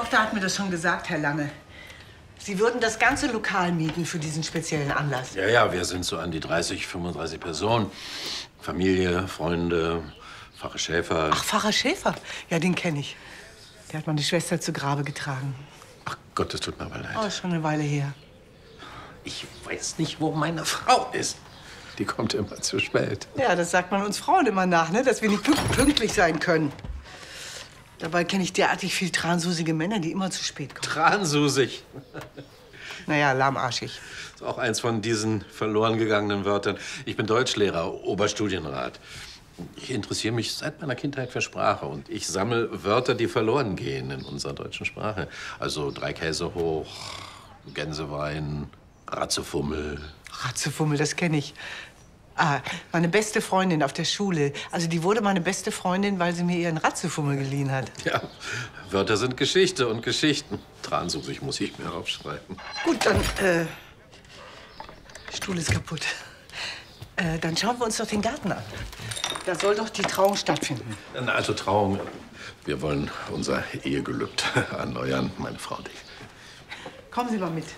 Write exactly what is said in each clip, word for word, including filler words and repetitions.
Tochter hat mir das schon gesagt, Herr Lange. Sie würden das ganze Lokal mieten für diesen speziellen Anlass. Ja, ja, wir sind so an die dreißig, fünfunddreißig Personen. Familie, Freunde, Pfarrer Schäfer. Ach, Pfarrer Schäfer? Ja, den kenne ich. Der hat meine Schwester zu Grabe getragen. Ach Gott, das tut mir aber leid. Oh, ist schon eine Weile her. Ich weiß nicht, wo meine Frau ist. Die kommt immer zu spät. Ja, das sagt man uns Frauen immer nach, ne? Dass wir nicht pünktlich sein können. Dabei kenne ich derartig viel transusige Männer, die immer zu spät kommen. Transusig. Naja, lahmarschig. Das ist auch eins von diesen verloren gegangenen Wörtern. Ich bin Deutschlehrer, Oberstudienrat. Ich interessiere mich seit meiner Kindheit für Sprache und ich sammle Wörter, die verloren gehen in unserer deutschen Sprache. Also drei Käse hoch, Gänsewein, Ratzefummel. Ratzefummel, das kenne ich. Ah, meine beste Freundin auf der Schule. Also die wurde meine beste Freundin, weil sie mir ihren Ratzefummel geliehen hat. Ja, Wörter sind Geschichte und Geschichten. Transusig muss ich mir aufschreiben. Gut, dann, äh, Stuhl ist kaputt. Äh, dann schauen wir uns doch den Garten an. Da soll doch die Trauung stattfinden. Also Trauung, wir wollen unser Ehegelübde erneuern, meine Frau und ich. Kommen Sie mal mit.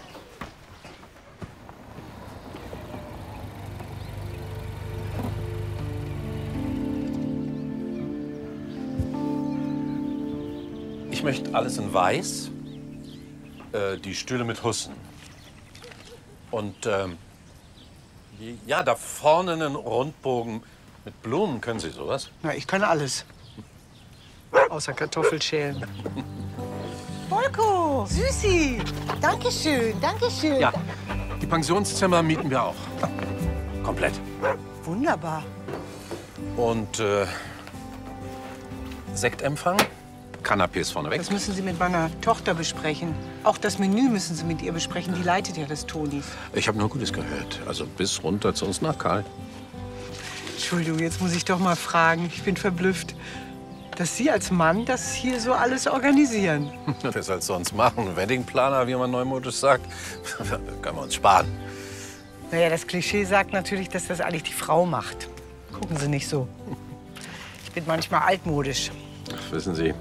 Ich möchte alles in weiß, äh, die Stühle mit Hussen. Und ähm, ja, da vorne einen Rundbogen mit Blumen. Können Sie sowas? Na, ich kann alles. Außer Kartoffelschälen. Volko, Süßi, Dankeschön, Dankeschön. Ja, die Pensionszimmer mieten wir auch. Komplett. Wunderbar. Und äh, Sektempfang? Canapés vorneweg. Das müssen Sie mit meiner Tochter besprechen. Auch das Menü müssen Sie mit ihr besprechen. Die leitet ja das Tonis. Ich habe nur Gutes gehört. Also bis runter zu uns nach Karl. Entschuldigung, jetzt muss ich doch mal fragen. Ich bin verblüfft, dass Sie als Mann das hier so alles organisieren. Wer soll es sonst machen? Weddingplaner, wie man neumodisch sagt. Können wir uns sparen. Naja, das Klischee sagt natürlich, dass das eigentlich die Frau macht. Gucken Sie nicht so. Ich bin manchmal altmodisch. Ach, wissen Sie,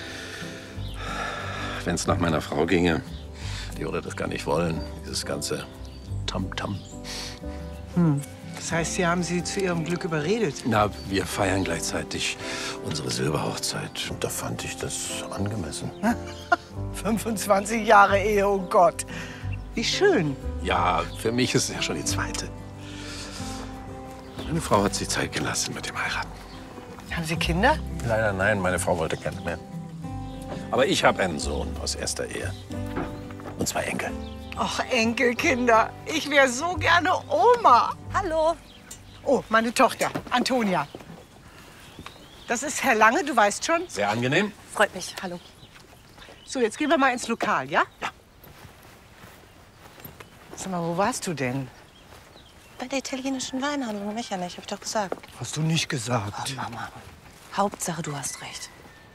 wenn es nach meiner Frau ginge, die würde das gar nicht wollen, dieses ganze Tamtam. Hm. Das heißt, Sie haben sie zu Ihrem Glück überredet? Na, wir feiern gleichzeitig unsere Silberhochzeit. Da fand ich das angemessen. fünfundzwanzig Jahre Ehe, oh Gott. Wie schön. Ja, für mich ist es ja schon die zweite. Meine Frau hat sich Zeit gelassen mit dem Heiraten. Haben Sie Kinder? Leider nein, meine Frau wollte keine mehr. Aber ich habe einen Sohn aus erster Ehe. Und zwei Enkel. Ach, Enkelkinder. Ich wäre so gerne Oma. Hallo. Oh, meine Tochter, Antonia. Das ist Herr Lange, du weißt schon. Sehr angenehm. Freut mich. Hallo. So, jetzt gehen wir mal ins Lokal, ja? Ja. Sag mal, wo warst du denn? Bei der italienischen Weinhandlung, Micha nicht, hab ich doch gesagt. Hast du nicht gesagt. Oh, Mama. Hauptsache, du hast recht.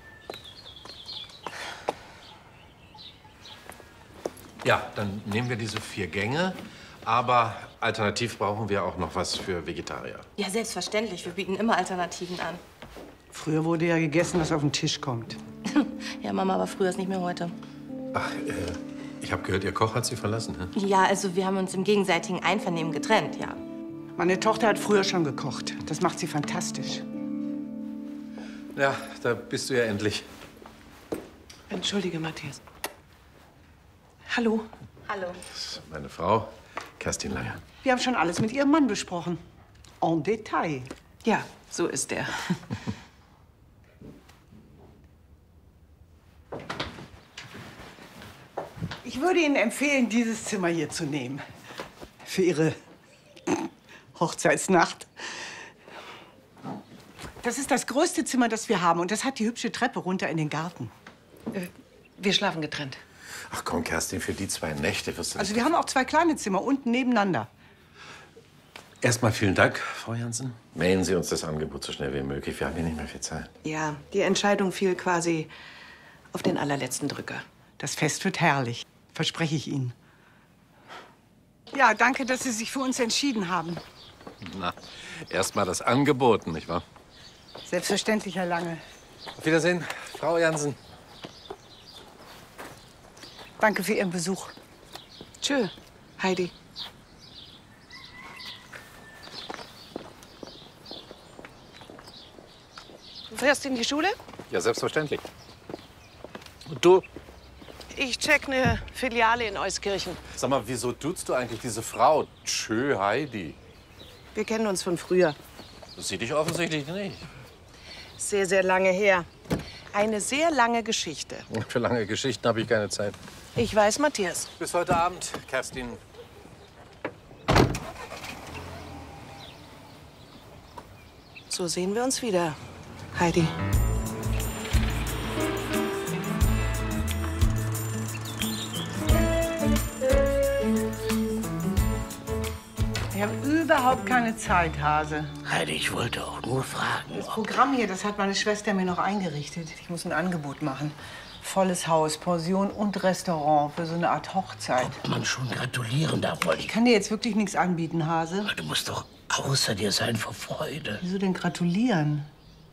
Ja, dann nehmen wir diese vier Gänge. Aber alternativ brauchen wir auch noch was für Vegetarier. Ja, selbstverständlich. Wir bieten immer Alternativen an. Früher wurde ja gegessen, was auf den Tisch kommt. Ja, Mama, aber früher ist nicht mehr heute. Ach, äh, ich habe gehört, Ihr Koch hat Sie verlassen, ne? Ja, also wir haben uns im gegenseitigen Einvernehmen getrennt, ja. Meine Tochter hat früher schon gekocht. Das macht sie fantastisch. Ja, da bist du ja endlich. Entschuldige, Matthias. Hallo. Hallo. Das ist meine Frau, Kerstin Lange. Wir haben schon alles mit Ihrem Mann besprochen. En Detail. Ja, so ist er. Ich würde Ihnen empfehlen, dieses Zimmer hier zu nehmen. Für Ihre Hochzeitsnacht. Das ist das größte Zimmer, das wir haben. Und das hat die hübsche Treppe runter in den Garten. Äh, wir schlafen getrennt. Ach komm, Kerstin, für die zwei Nächte wirst du... Also wir haben auch zwei kleine Zimmer unten nebeneinander. Erstmal vielen Dank, Frau Jansen. Mailen Sie uns das Angebot so schnell wie möglich. Wir haben hier nicht mehr viel Zeit. Ja, die Entscheidung fiel quasi auf den allerletzten Drücker. Das Fest wird herrlich, verspreche ich Ihnen. Ja, danke, dass Sie sich für uns entschieden haben. Na, erst mal das Angebot, nicht wahr? Selbstverständlich, Herr Lange. Auf Wiedersehen, Frau Jansen. Danke für Ihren Besuch. Tschö, Heidi. Du fährst in die Schule? Ja, selbstverständlich. Und du? Ich check eine Filiale in Euskirchen. Sag mal, wieso duzt du eigentlich diese Frau? Tschö, Heidi. Wir kennen uns von früher. Das sieht dich offensichtlich nicht. Sehr, sehr lange her. Eine sehr lange Geschichte. Für lange Geschichten habe ich keine Zeit. Ich weiß, Matthias. Bis heute Abend, Kerstin. So sehen wir uns wieder, Heidi. Wir haben überhaupt keine Zeit, Hase. Heidi, ich wollte auch nur fragen. Das Programm hier, das hat meine Schwester mir noch eingerichtet. Ich muss ein Angebot machen. Volles Haus, Pension und Restaurant für so eine Art Hochzeit. Ob man schon gratulieren darf, wollte Ich ich. kann dir jetzt wirklich nichts anbieten, Hase. Du musst doch außer dir sein vor Freude. Wieso denn gratulieren?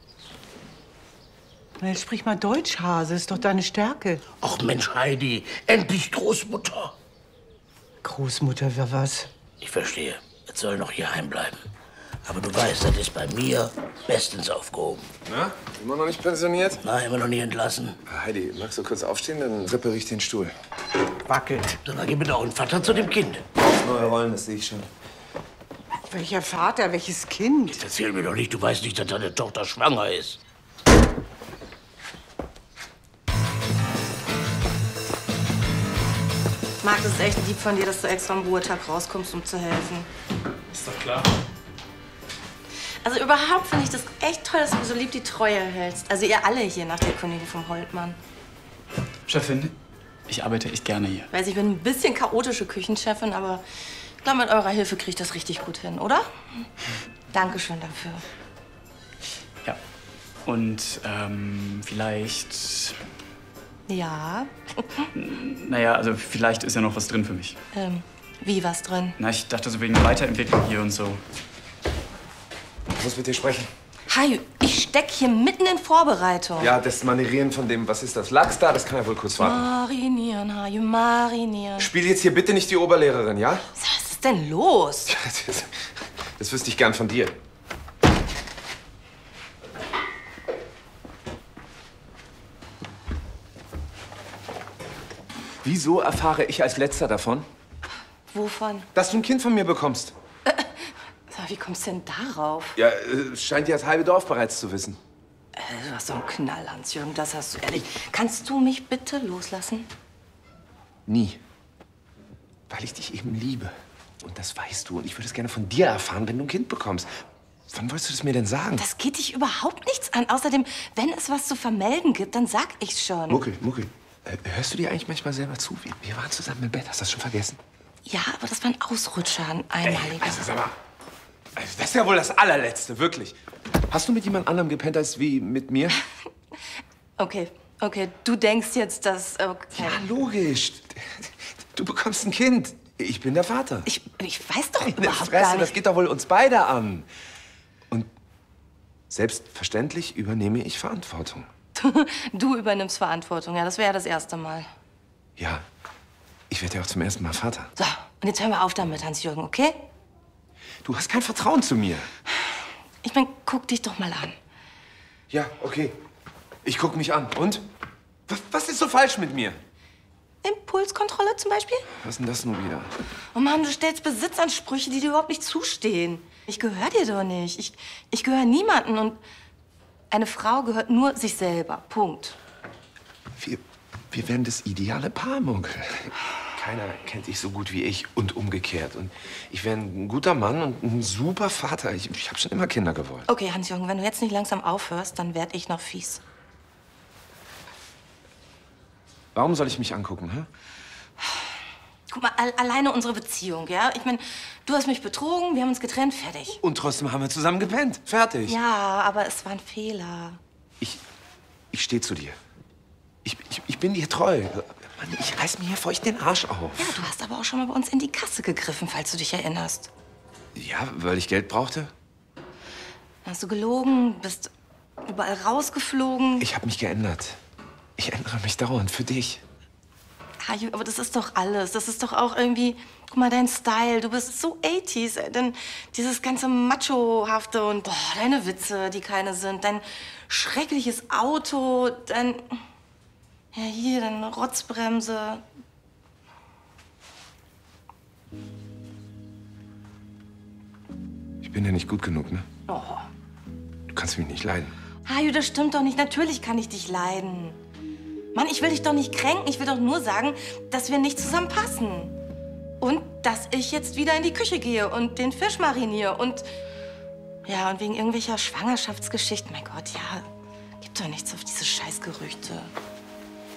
Na, jetzt sprich mal Deutsch, Hase. Ist doch deine Stärke. Ach Mensch, Heidi, endlich Großmutter. Großmutter, wer was? Ich verstehe. Jetzt soll noch hier heimbleiben. Aber du weißt, das ist bei mir bestens aufgehoben. Na, immer noch nicht pensioniert? Na, immer noch nie entlassen. Heidi, magst du kurz aufstehen? Dann repariere ich den Stuhl. Wackelt. So, dann gib mir doch einen Vater zu dem Kind. Neue Rollen, das sehe ich schon. Welcher Vater, welches Kind? Erzähl mir doch nicht, du weißt nicht, dass deine Tochter schwanger ist. Marc, das ist echt lieb von dir, dass du extra am Ruhetag rauskommst, um zu helfen. Ist doch klar. Also überhaupt finde ich das echt toll, dass du so lieb die Treue hältst. Also ihr alle hier nach der Kündigung vom Holtmann. Chefin, ich arbeite echt gerne hier. Ich weiß, ich bin ein bisschen chaotische Küchenchefin, aber ich glaube, mit eurer Hilfe kriege ich das richtig gut hin, oder? Dankeschön dafür. Ja. Und ähm, vielleicht... Ja. Naja, also vielleicht ist ja noch was drin für mich. Ähm, wie was drin? Na, ich dachte so wegen der Weiterentwicklung hier und so. Ich muss mit dir sprechen. Hi, ich steck hier mitten in Vorbereitung. Ja, das Manerieren von dem, was ist das, Lachs da, das kann ja wohl kurz warten. Marinieren, Haju, marinieren. Spiel jetzt hier bitte nicht die Oberlehrerin, ja? Was ist denn los? Das, das wüsste ich gern von dir. Wieso erfahre ich als Letzter davon, Wovon? dass du ein Kind von mir bekommst? Wie kommst du denn darauf? Ja, es scheint ja das halbe Dorf bereits zu wissen. Äh, du hast so einen Knall, Hans-Jürgen, das hast du ehrlich. Kannst du mich bitte loslassen? Nie. Weil ich dich eben liebe. Und das weißt du. Und ich würde es gerne von dir erfahren, wenn du ein Kind bekommst. Wann wolltest du das mir denn sagen? Das geht dich überhaupt nichts an. Außerdem, wenn es was zu vermelden gibt, dann sag ich's schon. Muckel, Muckel, äh, hörst du dir eigentlich manchmal selber zu? Wir, wir waren zusammen im Bett, hast du das schon vergessen? Ja, aber das war ein Ausrutscher, ein einmaliger. Also, sag mal, also das ist ja wohl das allerletzte, wirklich. Hast du mit jemand anderem gepennt als wie mit mir? Okay, okay, du denkst jetzt, dass... Okay. Ja, logisch. Du bekommst ein Kind. Ich bin der Vater. Ich, ich weiß doch Meine überhaupt Fresse, gar das nicht... geht doch wohl uns beide an. Und selbstverständlich übernehme ich Verantwortung. Du übernimmst Verantwortung, ja, das wäre das erste Mal. Ja, ich werde ja auch zum ersten Mal Vater. So, und jetzt hören wir auf damit, Hans-Jürgen, okay? Du hast kein Vertrauen zu mir. Ich meine, guck dich doch mal an. Ja, okay. Ich guck mich an. Und? Was, was ist so falsch mit mir? Impulskontrolle zum Beispiel? Was ist denn das nun wieder? Oh Mann, du stellst Besitzansprüche, die dir überhaupt nicht zustehen. Ich gehöre dir doch nicht. Ich, ich gehöre niemandem. Und eine Frau gehört nur sich selber. Punkt. Wir, wir wären das ideale Paar, Muckel. Keiner kennt dich so gut wie ich und umgekehrt. Und ich wäre ein guter Mann und ein super Vater. Ich, ich habe schon immer Kinder gewollt. Okay, Hans-Jürgen, wenn du jetzt nicht langsam aufhörst, dann werd ich noch fies. Warum soll ich mich angucken, hä? Guck mal, al alleine unsere Beziehung, ja? Ich meine, du hast mich betrogen, wir haben uns getrennt, fertig. Und trotzdem haben wir zusammen gepennt. Fertig. Ja, aber es war ein Fehler. Ich, ich stehe zu dir. Ich, ich, ich bin dir treu. Mann, ich reiß mir hier feucht den Arsch auf. Ja, du hast aber auch schon mal bei uns in die Kasse gegriffen, falls du dich erinnerst. Ja, weil ich Geld brauchte? Dann hast du gelogen, bist überall rausgeflogen. Ich habe mich geändert. Ich ändere mich dauernd für dich. Haju, aber das ist doch alles. Das ist doch auch irgendwie, guck mal, dein Style. Du bist so achtziger. Dann dieses ganze Macho-hafte und boah, deine Witze, die keine sind. Dein schreckliches Auto, dann, ja hier, deine Rotzbremse. Ich bin ja nicht gut genug, ne? Oh. Du kannst mich nicht leiden. Haju, das stimmt doch nicht. Natürlich kann ich dich leiden. Mann, ich will dich doch nicht kränken. Ich will doch nur sagen, dass wir nicht zusammenpassen. Und dass ich jetzt wieder in die Küche gehe und den Fisch mariniere. Und ja, und wegen irgendwelcher Schwangerschaftsgeschichten. Mein Gott, ja, gibt doch nichts auf diese Scheißgerüchte.